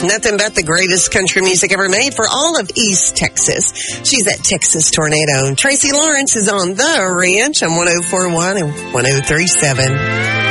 Nothing but the greatest country music ever made for all of East Texas. She's at Texas Tornado. Tracy Lawrence is on The Ranch on 104.1 and 103.7.